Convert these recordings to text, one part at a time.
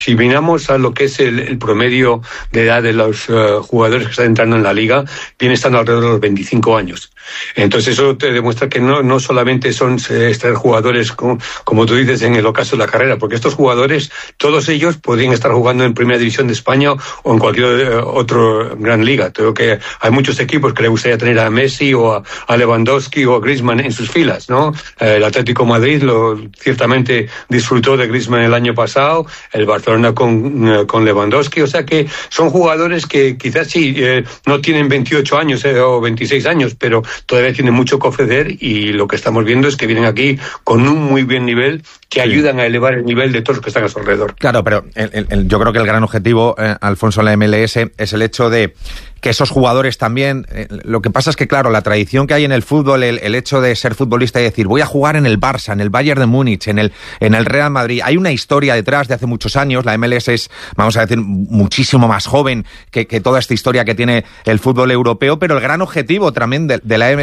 Si miramos a lo que es el promedio de edad de los jugadores que están entrando en la liga, viene estando alrededor de los 25 años. Entonces eso te demuestra que no solamente son estos jugadores, como tú dices, en el ocaso de la carrera, porque estos jugadores, todos ellos podrían estar jugando en Primera División de España o en cualquier otra gran liga. Creo que hay muchos equipos que le gustaría tener a Messi o a Lewandowski o a Griezmann en sus filas, ¿no? El Atlético de Madrid ciertamente disfrutó de Griezmann el año pasado, el Barcelona con Lewandowski, o sea que son jugadores que quizás sí no tienen 28 años o 26 años, pero todavía tienen mucho que ofrecer, y lo que estamos viendo es que vienen aquí con un muy buen nivel que ayudan a elevar el nivel de todos los que están a su alrededor. Claro, pero yo creo que el gran objetivo, Alfonso, en la MLS es el hecho de que esos jugadores también, lo que pasa es que, claro, la tradición que hay en el fútbol, el hecho de ser futbolista y decir, voy a jugar en el Barça, en el Bayern de Múnich, en el Real Madrid, hay una historia detrás de hace muchos años. La MLS es, vamos a decir, muchísimo más joven que toda esta historia que tiene el fútbol europeo, pero el gran objetivo también de la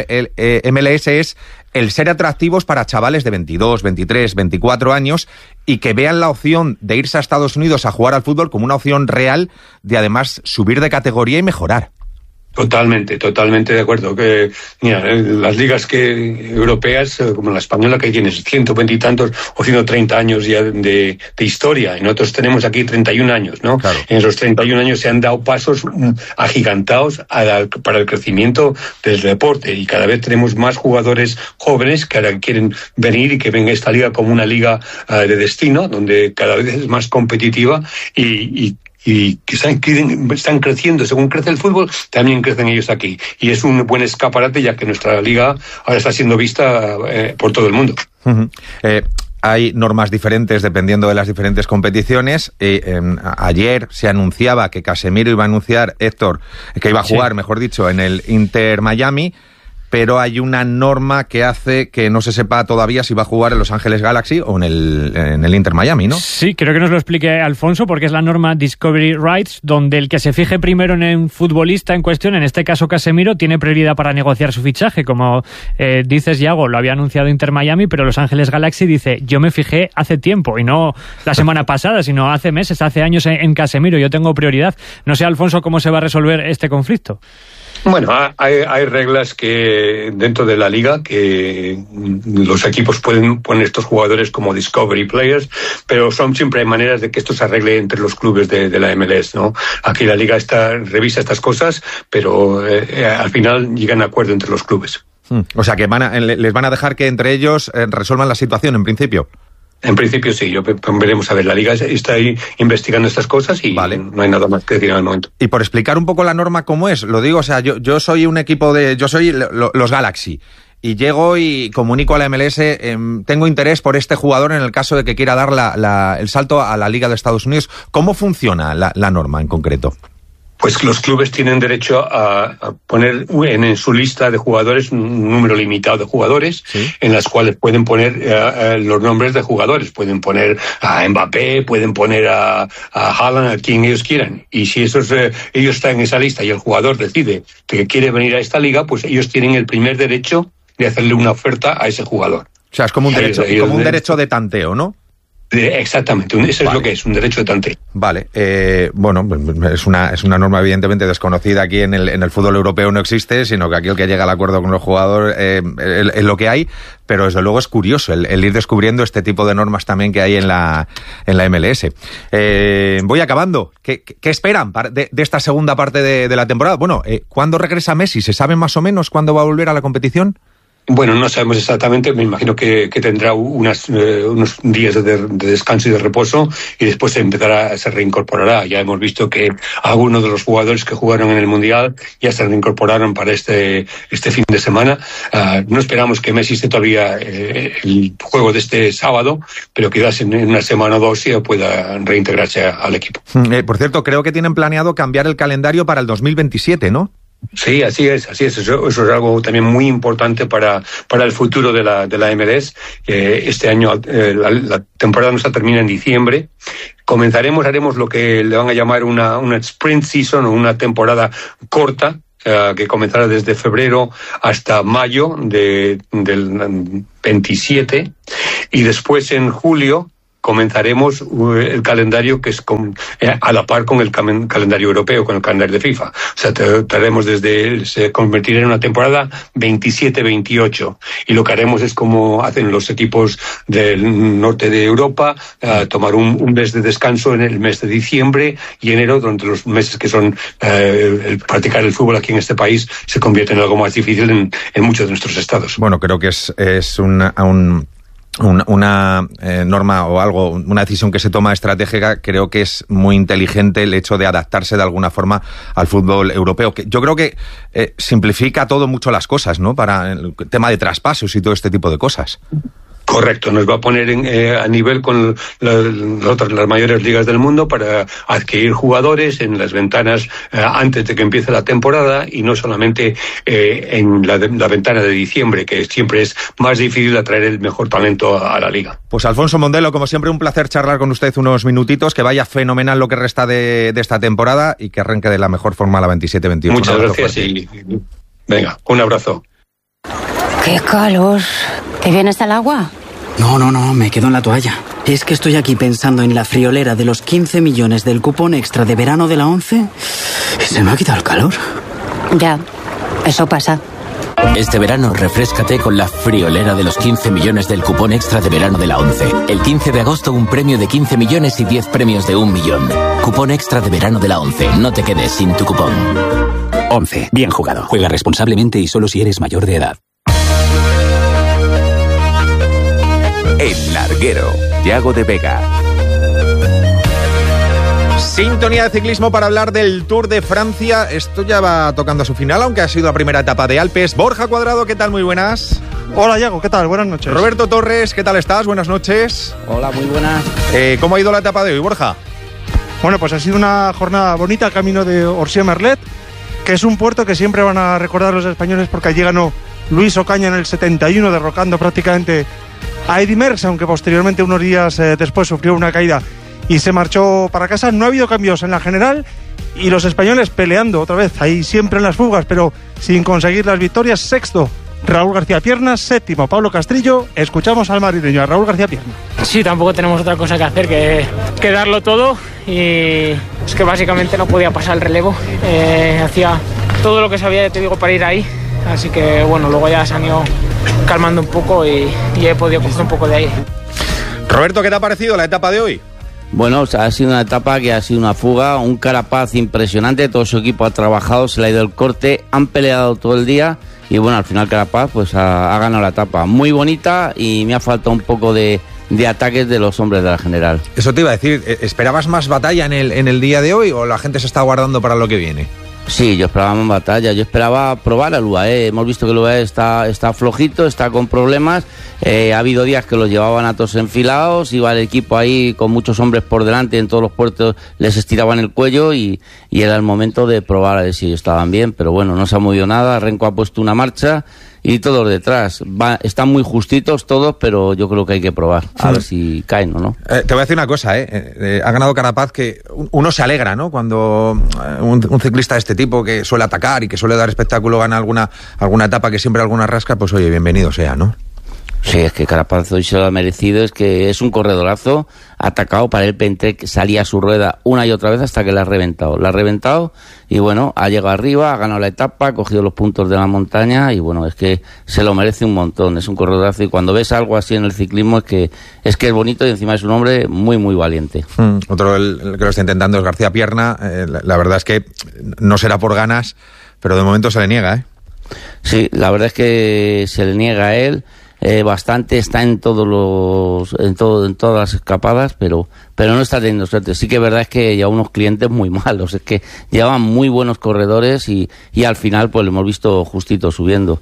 MLS es el ser atractivos para chavales de 22, 23, 24 años, y que vean la opción de irse a Estados Unidos a jugar al fútbol como una opción real de, además, subir de categoría y mejorar. Totalmente de acuerdo. Que mira, las ligas europeas, como la española, que tienes 120 y tantos o 130 años ya de historia, y nosotros tenemos aquí 31 años, ¿no? Claro. En esos 31 años se han dado pasos agigantados para el crecimiento del deporte, y cada vez tenemos más jugadores jóvenes que ahora quieren venir y que ven esta liga como una liga de destino, donde cada vez es más competitiva y que están creciendo. Según crece el fútbol, también crecen ellos aquí. Y es un buen escaparate, ya que nuestra liga ahora está siendo vista por todo el mundo. Uh-huh. Hay normas diferentes dependiendo de las diferentes competiciones. Ayer se anunciaba que Casemiro iba a anunciar, Héctor, que iba a jugar, mejor dicho, en el Inter Miami, pero hay una norma que hace que no se sepa todavía si va a jugar en Los Ángeles Galaxy o en el Inter Miami, ¿no? Sí, creo que nos lo explique Alfonso, porque es la norma Discovery Rights, donde el que se fije primero en el futbolista en cuestión, en este caso Casemiro, tiene prioridad para negociar su fichaje. Como dices, Yago, lo había anunciado Inter Miami, pero Los Ángeles Galaxy dice, yo me fijé hace tiempo, y no la semana pasada, sino hace meses, hace años en Casemiro, yo tengo prioridad. No sé, Alfonso, cómo se va a resolver este conflicto. Bueno, hay reglas que dentro de la liga que los equipos pueden poner estos jugadores como Discovery Players, pero siempre hay maneras de que esto se arregle entre los clubes de la MLS, ¿no? Aquí la liga revisa estas cosas, pero al final llegan a acuerdo entre los clubes. O sea que les van a dejar que entre ellos resuelvan la situación en principio. En principio sí, veremos a ver. La Liga está ahí investigando estas cosas y vale. No hay nada más que decir al momento. Y por explicar un poco la norma cómo es, lo digo, o sea, yo soy un equipo yo soy los Galaxy, y llego y comunico a la MLS, tengo interés por este jugador en el caso de que quiera dar el salto a la Liga de Estados Unidos. ¿Cómo funciona la norma en concreto? Pues los clubes tienen derecho a poner en su lista de jugadores un número limitado de jugadores, ¿sí?, en las cuales pueden poner los nombres de jugadores. Pueden poner a Mbappé, pueden poner a Haaland, a quien ellos quieran. Y si ellos están en esa lista y el jugador decide que quiere venir a esta liga, pues ellos tienen el primer derecho de hacerle una oferta a ese jugador. O sea, es como un derecho de tanteo, ¿no? Exactamente, eso es lo que es, un derecho de tanteo. Vale, bueno, es una norma evidentemente desconocida aquí en el fútbol europeo, no existe, sino que aquí el que llega al acuerdo con los jugadores es lo que hay, pero desde luego es curioso el ir descubriendo este tipo de normas también que hay en la MLS. Voy acabando. ¿Qué esperan de esta segunda parte de la temporada? Bueno, ¿cuándo regresa Messi? ¿Se sabe más o menos cuándo va a volver a la competición? Bueno, no sabemos exactamente, me imagino que tendrá unos días de descanso y de reposo, y después se reincorporará. Ya hemos visto que algunos de los jugadores que jugaron en el Mundial ya se reincorporaron para este fin de semana. No esperamos que Messi esté todavía el juego de este sábado, pero quizás en una semana o dos ya pueda reintegrarse al equipo. Por cierto, creo que tienen planeado cambiar el calendario para el 2027, ¿no? Sí, así es. Eso es algo también muy importante para el futuro de la MLS. Este año la temporada nuestra termina en diciembre. Haremos lo que le van a llamar una sprint season, o una temporada corta, que comenzará desde febrero hasta mayo del 27, y después en julio comenzaremos el calendario que es a la par con el calendario europeo, con el calendario de FIFA. O sea, se convertirá en una temporada 27-28. Y lo que haremos es como hacen los equipos del norte de Europa, tomar un mes de descanso en el mes de diciembre y enero, durante los meses que son practicar el fútbol aquí en este país se convierte en algo más difícil en muchos de nuestros estados. Bueno, creo que es una norma o algo, una decisión que se toma estratégica. Creo que es muy inteligente el hecho de adaptarse de alguna forma al fútbol europeo, que yo creo que simplifica todo mucho las cosas, ¿no? Para el tema de traspasos y todo este tipo de cosas. Correcto, nos va a poner a nivel con las mayores ligas del mundo para adquirir jugadores en las ventanas antes de que empiece la temporada, y no solamente en la ventana de diciembre, que siempre es más difícil atraer el mejor talento a la liga. Pues Alfonso Mondelo, como siempre, un placer charlar con usted unos minutitos, que vaya fenomenal lo que resta de esta temporada y que arranque de la mejor forma la 27-28. Muchas gracias y venga, un abrazo. ¡Qué calor! ¿Te viene hasta el agua? No, me quedo en la toalla. Es que estoy aquí pensando en la friolera de los 15 millones del cupón extra de verano de la 11 y se me ha quitado el calor. Ya, eso pasa. Este verano refréscate con la friolera de los 15 millones del cupón extra de verano de la 11. El 15 de agosto un premio de 15 millones y 10 premios de 1 millón. Cupón extra de verano de la 11. No te quedes sin tu cupón. 11. Bien jugado. Juega responsablemente y solo si eres mayor de edad. El Larguero, Yago de Vega. Sintonía de ciclismo para hablar del Tour de Francia. Esto ya va tocando a su final, aunque ha sido la primera etapa de Alpes. Borja Cuadrado, ¿qué tal? Muy buenas. Hola, Yago, ¿qué tal? Buenas noches. Roberto Torres, ¿qué tal estás? Buenas noches. Hola, muy buenas. ¿Cómo ha ido la etapa de hoy, Borja? Bueno, pues ha sido una jornada bonita camino de Orsier-Merlet, que es un puerto que siempre van a recordar los españoles porque allí ganó Luis Ocaña en el 71, derrocando prácticamente a Eddy Merckx, aunque posteriormente, unos días después, sufrió una caída y se marchó para casa. No ha habido cambios en la general y los españoles peleando otra vez, ahí siempre en las fugas, pero sin conseguir las victorias. Sexto, Raúl García Pierna. Séptimo, Pablo Castrillo. Escuchamos al madrileño, a Raúl García Pierna. Sí, tampoco tenemos otra cosa que hacer que darlo todo, y es que básicamente no podía pasar el relevo. Hacía todo lo que sabía, te digo, para ir ahí. Así que bueno, luego ya se han ido calmando un poco y he podido coger un poco de aire. Roberto, ¿qué te ha parecido la etapa de hoy? Bueno, ha sido una etapa que ha sido una fuga, un Carapaz impresionante, todo su equipo ha trabajado, se le ha ido el corte, han peleado todo el día y bueno, al final Carapaz pues ha ganado la etapa. Muy bonita y me ha faltado un poco de ataques de los hombres de la general. Eso te iba a decir, ¿esperabas más batalla en el día de hoy o la gente se está guardando para lo que viene? Sí, yo esperaba más batalla, yo esperaba probar al UAE. Hemos visto que el UAE está flojito, está con problemas. Ha habido días que los llevaban a todos enfilados, iba el equipo ahí con muchos hombres por delante, en todos los puertos les estiraban el cuello y era el momento de probar a ver si estaban bien, pero bueno, no se ha movido nada. Renko ha puesto una marcha y todos detrás. Están muy justitos todos, pero yo creo que hay que probar, a ver si caen o no. Te voy a decir una cosa, ha ganado Carapaz, que uno se alegra, ¿no? Cuando un ciclista de este tipo, que suele atacar y que suele dar espectáculo, gana alguna etapa, que siempre alguna rasca, pues oye, bienvenido sea, ¿no? Sí, es que Carapaz hoy se lo ha merecido, es que es un corredorazo, atacado, para él Pentrek salía a su rueda una y otra vez hasta que la ha reventado y bueno, ha llegado arriba, ha ganado la etapa, ha cogido los puntos de la montaña y bueno, es que se lo merece un montón, es un corredorazo y cuando ves algo así en el ciclismo es que es bonito y encima es un hombre muy muy valiente. Otro el que lo está intentando es García Pierna, la verdad es que no será por ganas, pero de momento se le niega, ¿eh? Sí, la verdad es que se le niega a él. Bastante, está en todas las escapadas, pero no está teniendo suerte. Sí que es verdad es que lleva unos clientes muy malos, es que llevaban muy buenos corredores y al final pues lo hemos visto justito subiendo.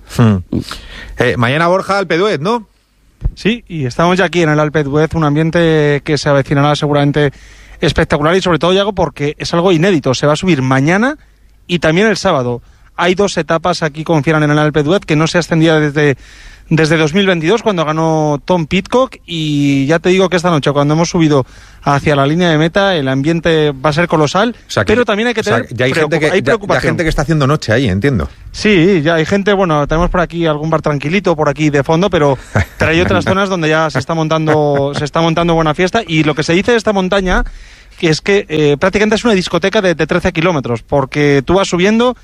Mañana, Borja, Alpe d'Huez, ¿no? Sí, y estamos ya aquí en el Alpe d'Huez, un ambiente que se avecinará seguramente espectacular y sobre todo, Yago, porque es algo inédito. Se va a subir mañana y también el sábado. Hay 2 etapas aquí, confieran, en el Alpe d'Huez, que no se ascendía desde desde 2022, cuando ganó Tom Pidcock, y ya te digo que esta noche, cuando hemos subido hacia la línea de meta, el ambiente va a ser colosal, pero también hay que tener ya hay gente que está haciendo noche ahí, entiendo. Sí, ya hay gente, bueno, tenemos por aquí algún bar tranquilito por aquí de fondo, pero hay otras zonas donde ya se está montando buena fiesta, y lo que se dice de esta montaña es que prácticamente es una discoteca de 13 kilómetros, porque tú vas subiendo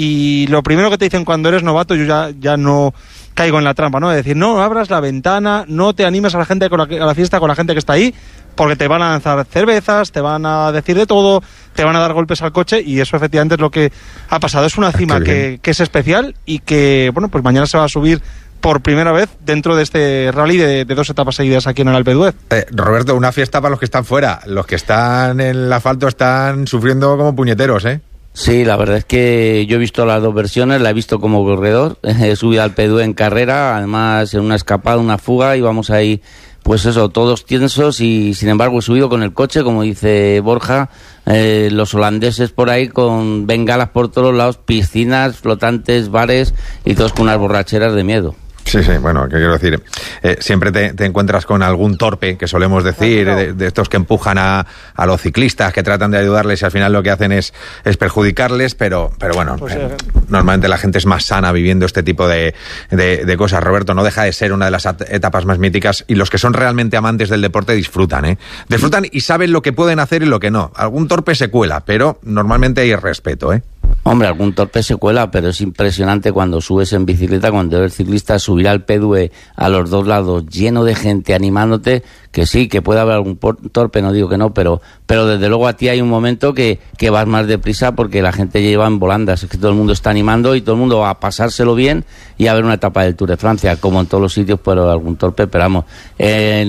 y lo primero que te dicen cuando eres novato, yo ya no caigo en la trampa, ¿no? Es decir, no abras la ventana, no te animes a la fiesta con la gente que está ahí, porque te van a lanzar cervezas, te van a decir de todo, te van a dar golpes al coche, y eso efectivamente es lo que ha pasado. Es una cima que es especial y que, bueno, pues mañana se va a subir por primera vez dentro de este rally de 2 etapas seguidas aquí en el Alpe d'Huez. Roberto, una fiesta para los que están fuera. Los que están en el asfalto están sufriendo como puñeteros, ¿eh? Sí, la verdad es que yo he visto las dos versiones, la he visto como corredor, he subido al Alpe d'Huez en carrera, además en una escapada, una fuga, íbamos ahí, pues eso, todos tensos, y sin embargo he subido con el coche, como dice Borja, los holandeses por ahí con bengalas por todos lados, piscinas, flotantes, bares, y todos con unas borracheras de miedo. Sí, bueno, ¿qué quiero decir? Siempre te encuentras con algún torpe, que solemos decir, de estos que empujan a los ciclistas, que tratan de ayudarles y al final lo que hacen es perjudicarles, pero bueno, pues, normalmente la gente es más sana viviendo este tipo de cosas. Roberto, no deja de ser una de las etapas más míticas, y los que son realmente amantes del deporte disfrutan, Disfrutan y saben lo que pueden hacer y lo que no. Algún torpe se cuela, pero normalmente hay respeto, Hombre, algún torpe se cuela, pero es impresionante cuando subes en bicicleta, cuando eres ciclista, subir al Alpe d'Huez a los dos lados, lleno de gente animándote, que sí, que puede haber algún torpe, no digo que no, pero desde luego a ti hay un momento que vas más deprisa porque la gente lleva en volandas, es que todo el mundo está animando y todo el mundo va a pasárselo bien y a ver una etapa del Tour de Francia, como en todos los sitios, pero algún torpe, pero vamos, el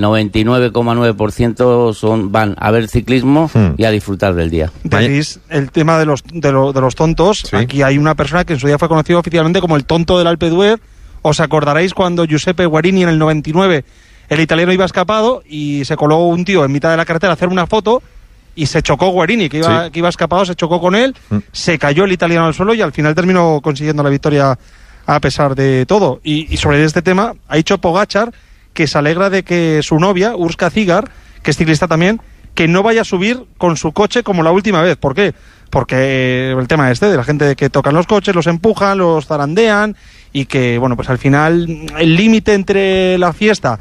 99,9% van a ver ciclismo y a disfrutar del día. Decís el tema de los tontos, ¿sí? Aquí hay una persona que en su día fue conocido oficialmente como el tonto del Alpe d'Huez. Os acordaréis cuando Giuseppe Guarini en el 99, el italiano iba escapado y se coló un tío en mitad de la carretera a hacer una foto y se chocó Guarini, que iba escapado, se chocó con él, se cayó el italiano al suelo y al final terminó consiguiendo la victoria a pesar de todo. Y sobre este tema ha dicho Pogačar que se alegra de que su novia, Urška Cigar, que es ciclista también, que no vaya a subir con su coche como la última vez. ¿Por qué? Porque el tema de la gente que tocan los coches, los empujan, los zarandean, y que, bueno, pues al final el límite entre la fiesta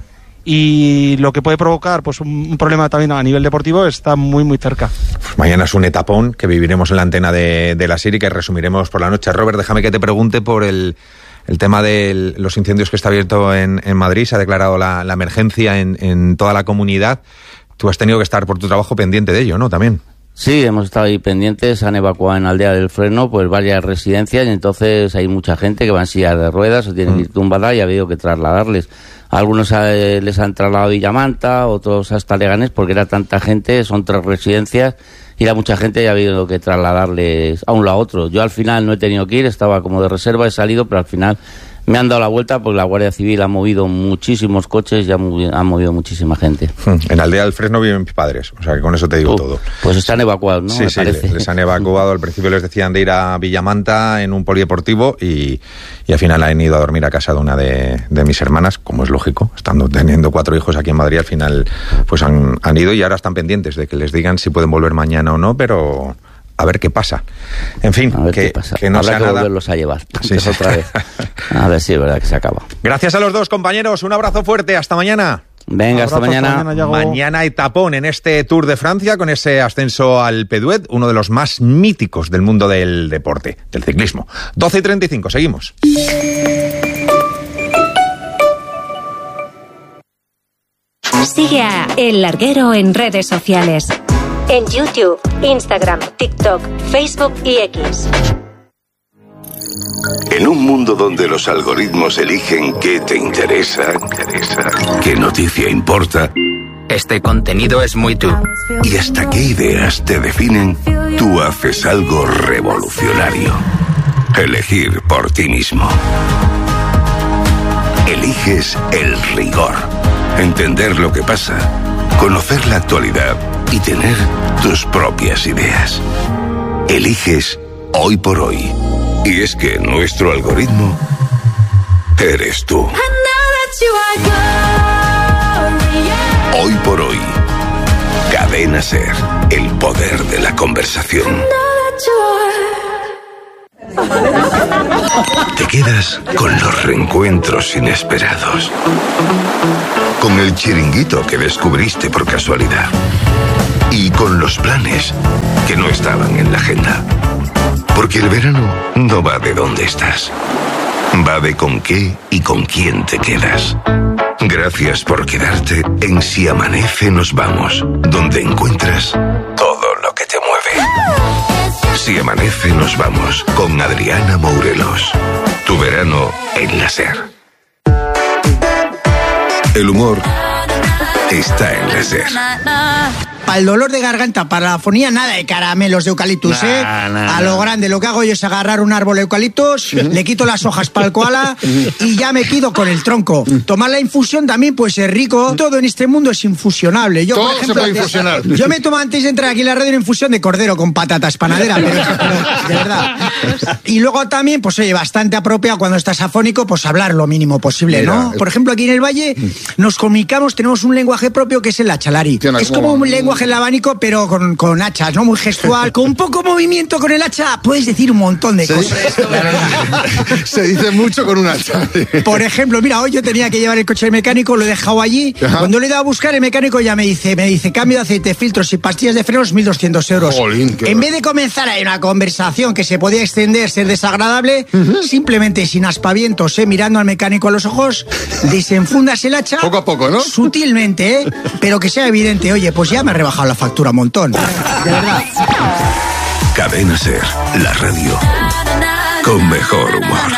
y lo que puede provocar pues un problema también a nivel deportivo está muy muy cerca. Pues mañana es un etapón que viviremos en la antena de la SIR y que resumiremos por la noche. Robert, déjame que te pregunte por el tema de los incendios que está abierto en Madrid. Se ha declarado la emergencia en toda la comunidad. Tú has tenido que estar por tu trabajo pendiente de ello, ¿no? También. Sí, hemos estado ahí pendientes, han evacuado en Aldea del Freno pues varias residencias, y entonces hay mucha gente que va en sillas de ruedas o tienen que ir tumbada y ha habido que trasladarles. Algunos les han trasladado a Villamanta, otros hasta Leganés, porque era tanta gente, son 3 residencias y era mucha gente y ha habido que trasladarles a un lado a otro. Yo al final no he tenido que ir, estaba como de reserva, he salido, pero al final me han dado la vuelta porque la Guardia Civil ha movido muchísimos coches y ha movido muchísima gente. En Aldea del Fresno viven mis padres, o sea que con eso te digo todo. Pues están evacuados, ¿no? Sí, les han evacuado. Al principio les decían de ir a Villamanta en un polideportivo y al final han ido a dormir a casa de una de mis hermanas, como es lógico, teniendo 4 hijos aquí en Madrid, al final pues han ido y ahora están pendientes de que les digan si pueden volver mañana o no, pero a ver qué pasa. En fin, que no habrá sea que nada. volverlos a llevar otra vez. A ver si es verdad que se acaba. Gracias a los dos, compañeros. Un abrazo fuerte. Hasta mañana. Venga, hasta mañana. Mañana etapón en este Tour de Francia con ese ascenso al Alpe d'Huez, uno de los más míticos del mundo del deporte, del ciclismo. 12:35, seguimos. Sigue a El Larguero en redes sociales. En YouTube, Instagram, TikTok, Facebook y X. En un mundo donde los algoritmos eligen qué te interesa, qué noticia importa, este contenido es muy tú. Y hasta qué ideas te definen, tú haces algo revolucionario. Elegir por ti mismo. Eliges el rigor. Entender lo que pasa, conocer la actualidad y tener tus propias ideas. Eliges Hoy por Hoy. Y es que nuestro algoritmo eres tú. Hoy por hoy, Cadena SER, el poder de la conversación. Te quedas con los reencuentros inesperados, con el chiringuito que descubriste por casualidad y con los planes que no estaban en la agenda. Porque el verano no va de dónde estás, va de con qué y con quién te quedas. Gracias por quedarte en Si Amanece Nos Vamos, donde encuentras todo lo que te mueve. Si Amanece Nos Vamos, con Adriana Mourelos. Tu verano en la SER. El humor está en la SER. Para el dolor de garganta, para la afonía, nada de caramelos de eucaliptus, a lo grande, lo que hago yo es agarrar un árbol de eucaliptus, le quito las hojas para el koala y ya me quedo con el tronco. Tomar la infusión también pues es rico. Todo en este mundo es infusionable. Yo, todo por ejemplo, se puede infusionar. Yo me tomo antes de entrar aquí en la radio una infusión de cordero con patatas panadera, pero de verdad. Y luego también, pues oye, bastante apropiado cuando estás afónico, pues hablar lo mínimo posible, ¿no? Por ejemplo, aquí en el Valle nos comunicamos, tenemos un lenguaje propio que es el achalari. Es como un lenguaje en el abanico, pero con hachas, ¿no? Muy gestual. Con poco movimiento con el hacha puedes decir un montón de cosas. Se dice mucho con un hacha. Por ejemplo, mira, hoy yo tenía que llevar el coche del mecánico, lo he dejado allí. Ajá. Cuando le he dado a buscar, el mecánico ya me dice cambio de aceite, filtros y pastillas de frenos, 1.200 euros. Jolín, en vez de comenzar ahí una conversación que se podía extender, ser desagradable, simplemente sin aspavientos, mirando al mecánico a los ojos, desenfundas el hacha. Poco a poco, ¿no? Sutilmente, pero que sea evidente. Oye, pues ya me ha rebajado la factura un montón. De verdad. Cadena SER, la radio con mejor humor.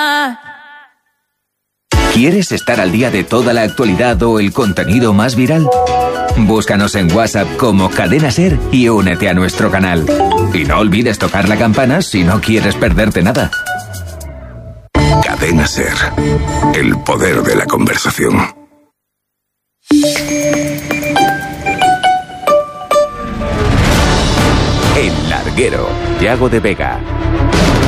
¿Quieres estar al día de toda la actualidad o el contenido más viral? Búscanos en WhatsApp como Cadena SER y únete a nuestro canal. Y no olvides tocar la campana si no quieres perderte nada. Cadena SER, el poder de la conversación. El Larguero, Yago de Vega.